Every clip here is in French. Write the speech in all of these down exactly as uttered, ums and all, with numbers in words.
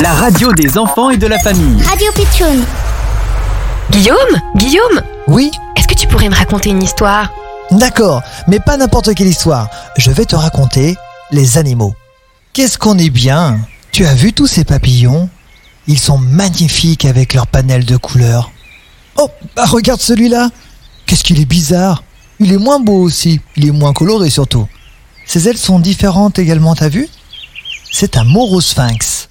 la radio des enfants et de la famille. Radio Pitchoun. Guillaume Guillaume Oui, Est-ce que tu pourrais me raconter une histoire? d'accord, mais pas n'importe quelle histoire. Je vais te raconter les animaux. Qu'est-ce qu'on est bien! Tu as vu tous ces papillons? Ils sont magnifiques avec leur panel de couleurs. Oh, bah regarde celui-là! Qu'est-ce qu'il est bizarre! Il est moins beau aussi, il est moins coloré surtout. Ses ailes sont différentes également, t'as vu? C'est un morosphinx.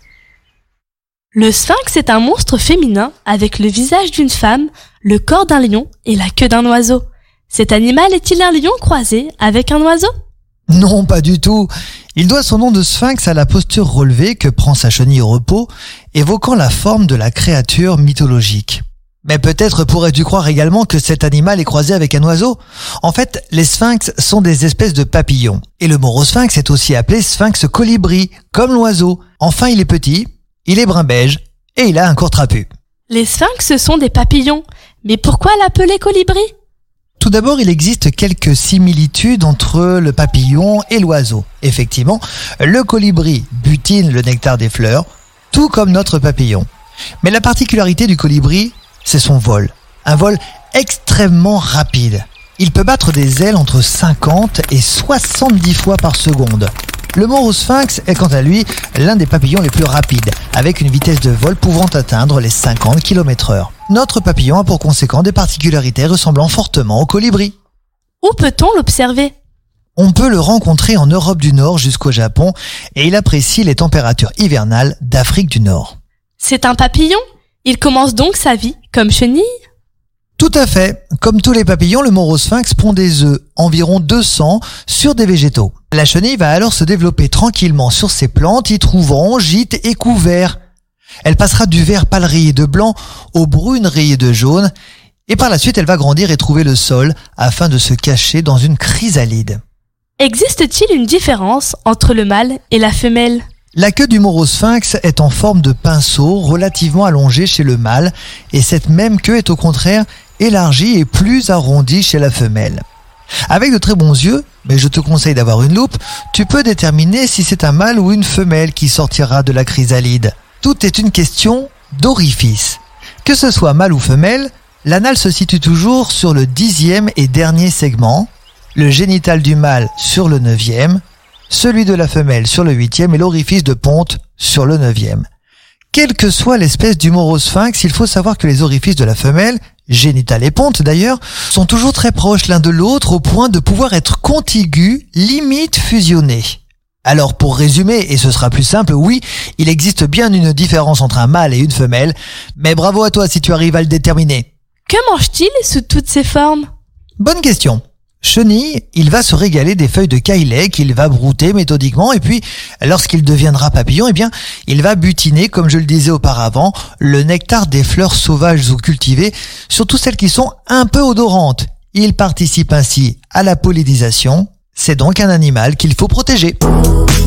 Le sphinx est un monstre féminin avec le visage d'une femme, le corps d'un lion et la queue d'un oiseau. Cet animal est-il un lion croisé avec un oiseau? Non, pas du tout. Il doit son nom de sphinx à la posture relevée que prend sa chenille au repos, évoquant la forme de la créature mythologique. Mais peut-être pourrais-tu croire également que cet animal est croisé avec un oiseau. En fait, les sphinx sont des espèces de papillons. Et le morosphinx est aussi appelé sphinx colibri, comme l'oiseau. Enfin, il est petit, il est brun beige et il a un corps trapu. Les sphinx sont des papillons, mais pourquoi l'appeler colibri? Tout d'abord, il existe quelques similitudes entre le papillon et l'oiseau. Effectivement, le colibri butine le nectar des fleurs, tout comme notre papillon. Mais la particularité du colibri, c'est son vol. Un vol extrêmement rapide. Il peut battre des ailes entre cinquante et soixante-dix fois par seconde. Le morosphinx est quant à lui l'un des papillons les plus rapides, avec une vitesse de vol pouvant atteindre les cinquante kilomètres heure. Notre papillon a pour conséquent des particularités ressemblant fortement au colibri. Où peut-on l'observer? On peut le rencontrer en Europe du Nord jusqu'au Japon et il apprécie les températures hivernales d'Afrique du Nord. C'est un papillon? Il commence donc sa vie comme chenille? Tout à fait. Comme tous les papillons, le morosphinx pond des œufs, environ deux cents, sur des végétaux. La chenille va alors se développer tranquillement sur ces plantes, y trouvant gîte et couvert. Elle passera du vert pâle rayé de blanc au brune rayé de jaune, et par la suite elle va grandir et trouver le sol afin de se cacher dans une chrysalide. Existe-t-il une différence entre le mâle et la femelle? La queue du morosphinx est en forme de pinceau relativement allongée chez le mâle, et cette même queue est au contraire élargie et plus arrondie chez la femelle. Avec de très bons yeux, mais je te conseille d'avoir une loupe, tu peux déterminer si c'est un mâle ou une femelle qui sortira de la chrysalide. Tout est une question d'orifice. Que ce soit mâle ou femelle, l'anal se situe toujours sur le dixième et dernier segment, le génital du mâle sur le neuvième, celui de la femelle sur le huitième et l'orifice de ponte sur le neuvième. Quelle que soit l'espèce du morosphinx, il faut savoir que les orifices de la femelle, génital et ponte d'ailleurs, sont toujours très proches l'un de l'autre au point de pouvoir être contigus, limite fusionnés. Alors pour résumer, et ce sera plus simple, oui, il existe bien une différence entre un mâle et une femelle, mais bravo à toi si tu arrives à le déterminer. Que mange-t-il sous toutes ses formes? Bonne question. Chenille, il va se régaler des feuilles de caillet qu'il va brouter méthodiquement et puis, lorsqu'il deviendra papillon, eh bien, il va butiner, comme je le disais auparavant, le nectar des fleurs sauvages ou cultivées, surtout celles qui sont un peu odorantes. Il participe ainsi à la pollinisation. C'est donc un animal qu'il faut protéger.